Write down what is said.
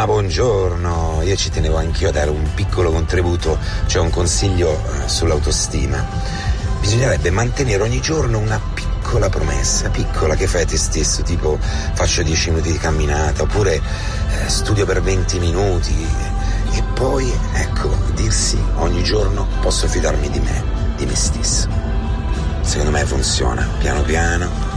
Buongiorno, io ci tenevo anch'io a dare un piccolo contributo, cioè un consiglio sull'autostima. Bisognerebbe mantenere ogni giorno una piccola promessa, piccola, che fai a te stesso, tipo faccio 10 minuti di camminata, oppure studio per 20 minuti, e poi, ecco, dirsi ogni giorno posso fidarmi di me stesso. Secondo me funziona, piano piano